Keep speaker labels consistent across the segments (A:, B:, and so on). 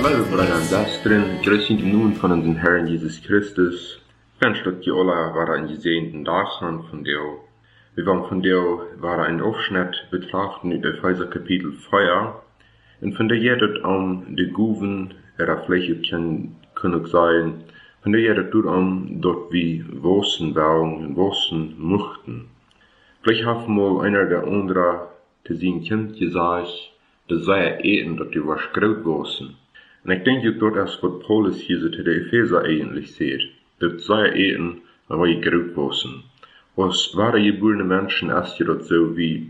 A: Liebe Brüder und Schwestern, grüß in dem Namen von unserem Herrn Jesus Christus. Ganz dat die alle waren ein gesegneten Tag von dir. Wir waren von dir war ein Aufschnitt betrachten in Epheser Kapitel 4 und von der jedet an die Guven ihrer Fläche können sein, von der jedet dort an dort wie Wossen bauen und Wossen möchten. Vielleicht haben mal einer der anderen zu sehen Kind gesagt, das sei eten, dass die was groß wossen. Und ich denke dort erst, was Paulus hier so zu der Epheser eigentlich sieht. Das sei eten, aber ich groß wossen. Was wahre geborene Menschen erst dort so wie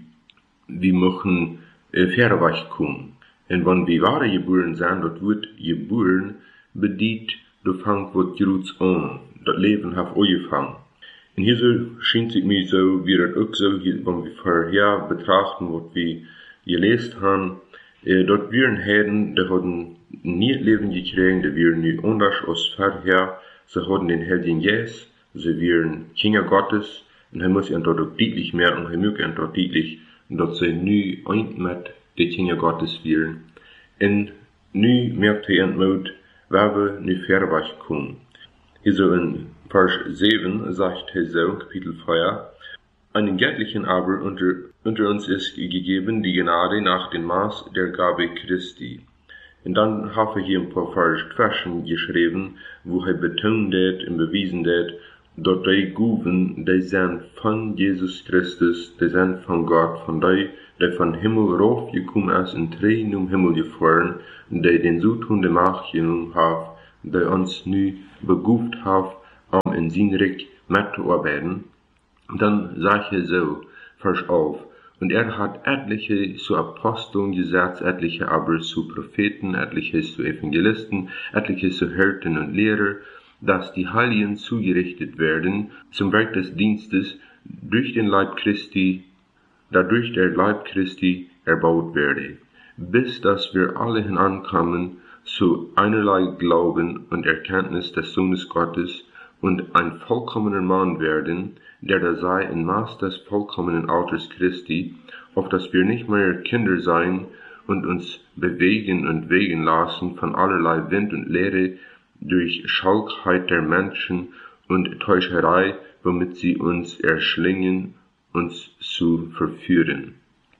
A: machen Fährweg kommen. Und wenn wir wahre geboren sind, dort wird geboren, bedient, du fangst was Gruts an. Das Leben hat angefangen. Und hier so scheint es mir so, wie das auch so, wenn wir vorher betrachten, was wir gelesen haben, dort wir Herren, die hatten nie Leben gekriegt, die wir nie anders als vorher, sie hatten den Heiligen Geist, sie wären Kinder Gottes, und er muss dort auch deutlich mehr, und er möge dort deutlich, dass sie nie ein mit den Kinder Gottes wären. Und nie merkt er entmut, wer wir nie Fährweg kommen. Hier so in Vers 7 sagt er so, Kapitel 4, einen Göttlichen aber unter uns ist gegeben die Gnade nach dem Maß der Gabe Christi. Und dann habe ich hier ein paar Versen geschrieben, wo er betont hat und bewiesen hat, dass die Guven, die sind von Jesus Christus, die sind von Gott, von die von Himmel raufgekommen ist und Tränen um Himmel gefahren, die den Südhunde Macht genommen haben, die uns nu beguft haben, um in sein Reich mitzuarbeiten. Dann sagt er so, Vers 11, und er hat etliche zu Aposteln gesetzt, etliche aber zu Propheten, etliche zu Evangelisten, etliche zu Hirten und Lehrer, dass die Heiligen zugerichtet werden zum Werk des Dienstes durch den Leib Christi, dadurch der Leib Christi erbaut werde, bis dass wir alle hinankommen zu einerlei Glauben und Erkenntnis des Sohnes Gottes und ein vollkommener Mann werden, der da sei in Maß des vollkommenen Alters Christi, auf dass wir nicht mehr Kinder seien und uns bewegen und wegen lassen von allerlei Wind und Lehre durch Schalkheit der Menschen und Täuscherei, womit sie uns erschlingen, uns zu verführen.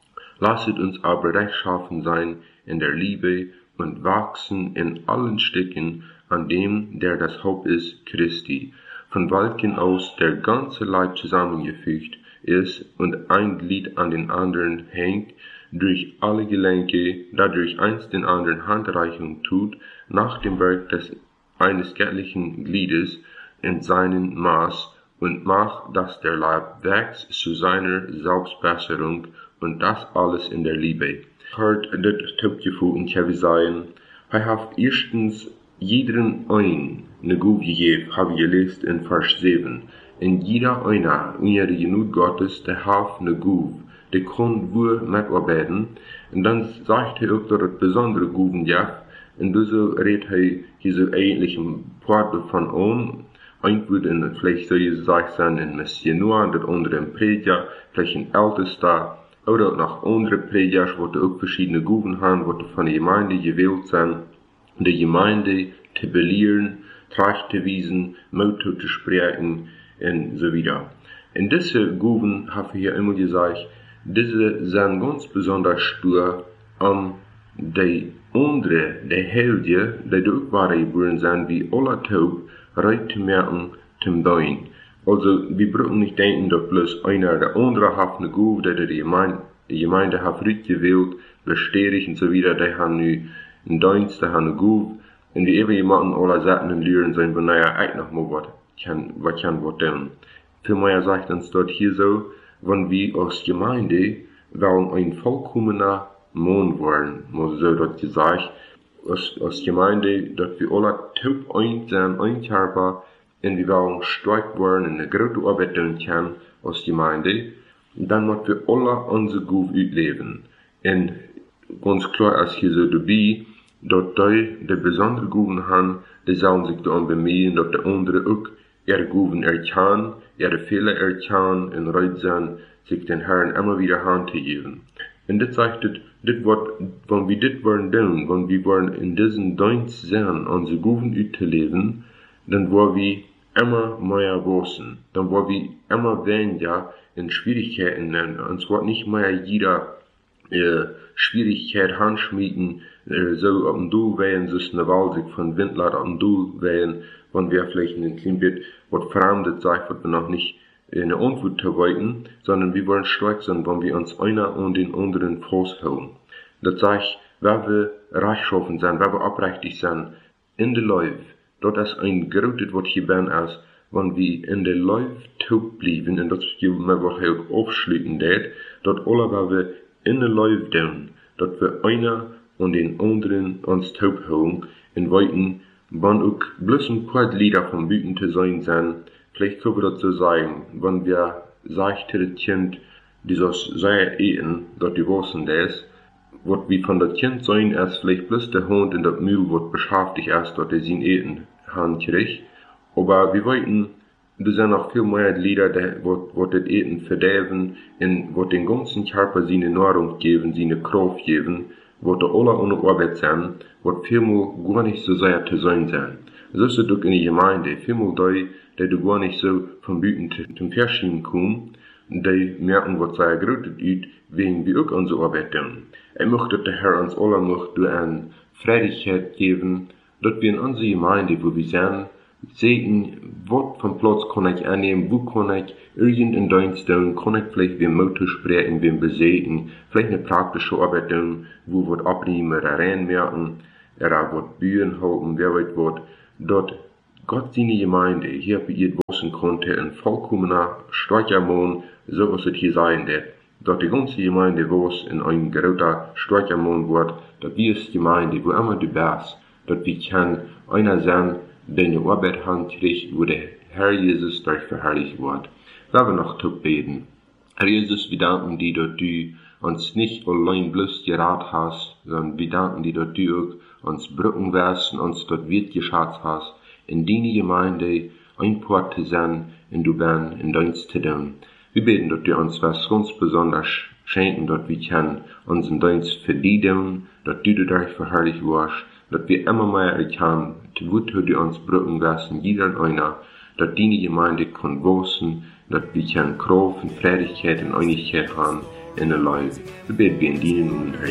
A: Lasset uns aber rechtschaffen sein in der Liebe und wachsen in allen Stücken an dem, der das Haupt ist, Christi, von welchen aus der ganze Leib zusammengefügt ist und ein Glied an den anderen hängt, durch alle Gelenke, dadurch eins den anderen Handreichung tut, nach dem Werk des eines göttlichen Gliedes in seinem Maß und macht, dass der Leib wächst zu seiner Selbstbesserung und das alles in der Liebe. Hört das Topgefühl und ich sagen, er hat erstens jeden eine Gabe gegeben, habe ich gelesen in Vers 7. In jeder einer, unter der Genut Gottes, der hat eine Gabe, der kann wohl mitarbeiten. Und dann sagt er auch, dass es besondere Gaben gibt. Und so redet er hier so eigentlich ein paar davon an. Ein wird vielleicht soll ich sagen, ein Missionar, das andere ein Prediger, vielleicht ein Ältester, oder noch andere Prediger, wo auch verschiedene Gaben haben, wo von der Gemeinde gewählt sind, die Gemeinde zu belehren, Tracht zu wiesen, Mut zu sprechen, und so weiter. In diese Gaben habe ich ja immer gesagt, diese sind ganz besonders stur, die andere, die Helden, die auch wahre geboren sind, wie alle Taub, recht zu merken, zum Dein. Also, wir brauchen nicht denken, dass bloß einer der andere hat eine Gabe, die Gemeinde hat richtig gewählt, bestätigt und so weiter, die haben nu einen Dienst, die haben eine Gabe, und die eben jemanden alle Seiten und Lehren sein, wenn er echt noch mal was tun. Vielmehr sagt uns dort hier so, wenn wir als Gemeinde wollen ein vollkommener Mann werden, muss so dort gesagt, als Gemeinde, dass wir alle taub ein sind, ein Körper, und wir wollen stark werden und eine große Arbeit tun können als Gemeinde, dann müssen wir alle unsere Gabe ausleben. Und ganz klar ist hier so dabei, dass die besondere Gaben haben, die sollen sich daran bemühen, dass die anderen auch ihre Gaben erkennen, ihre Fehler erkennen und bereit sind, sich den Herrn immer wieder Hand zu geben. Und das sagt wenn wir dit wollen tun, wenn wir wollen in diesen Dienst sein, unsere Guven leben, dann wollen wir immer mehr wissen. Dann wollen wir immer weniger in Schwierigkeiten nennen. Uns wird nicht mehr jeder Schwierigkeit handschmieden, so auf dem Duel wählen, so ist eine Wahl sich von Windler auf dem Duel wählen, wenn wir vielleicht in den kleinen Bit was Fremdes sagen, was wir noch nicht eine Antwort wollten, sondern wir wollen stark sein, wenn wir uns einer und den anderen festhalten. Das sage ich, wenn wir rechtschaffen sind, wenn wir aufrichtig sind, in der Läufe, dort ist ein großes Wort hier bin, als wenn wir in der Läufe taub bleiben, und das ist mir was auch aufschließen wird, dort alle, wenn wir in der Läufe tun, dort wir einer und den anderen uns taub halten, in weiten, wenn auch bloß ein paar Lieder vom Büten zu sein sind, vielleicht können wir das so sagen, wenn wir sagen zu dem Kind, dieses sehr eten, dort die Wurzeln des, was wir von das Kind sein, ist vielleicht bloß der Hund in das Mühl, was beschäftigt ist, dort er sein Eten haben kriegt. Aber wir wollten, da sind noch viel mehr Lieder, was das Eten verderben, und was den ganzen Körper seine Nahrung geben, seine Kraft geben, was da alle ohne Arbeit sind, was vielmal gar nicht so sehr zu sein sind. So ist es auch in der Gemeinde, vielmal die gar nicht so vom Büten zum Verschieben kommen, die merken, was sehr groß ist, wegen wir auch unsere Arbeit tun. Ich möchte der Herr uns alle noch eine Freudigkeit geben, dass wir in unserer Gemeinde, wo wir sind, sehen, was vom Platz kann ich annehmen, wo kann ich irgendeinen Dienst tun, kann ich vielleicht wem Motto sprechen, wem besegen, vielleicht eine praktische Arbeit tun, wo wir abnehmen oder reinmerken, oder was Bühnen halten, wer weiß was, dort Gott seine Gemeinde hier bei ihr wissen konnte, in vollkommener Streichermond, so was es hier sein wird, dort die ganze Gemeinde was in ein großer Streichermond wird, dort wir ist Gemeinde, wo immer du bist, dort wir können einer sein, der eine Arbeit handkriegt, wo der Herr Jesus durch verherrlicht wird. Wenn wir noch beten. Herr Jesus, wir danken dir, dass du uns nicht allein bloß gerat hast, sondern wir danken dir, dass du uns Brücken wärst und uns dort Wirt geschatzt hast, in deine Gemeinde ein Port zu sein, in du bist, in Dienst zu tun. Wir beten, dass du uns was ganz besonders schenken, dass wir können unseren Dienst für dich tun, dass du dadurch verherrlicht wirst, dass wir immer mehr erkennen, wozu du uns Brücken wärst, jeder einer, dass deine Gemeinde kann wachsen, dass wir können Kraft und Freudigkeit und Einigkeit haben in der Leben. Wir beten in deinen Namen, Herr.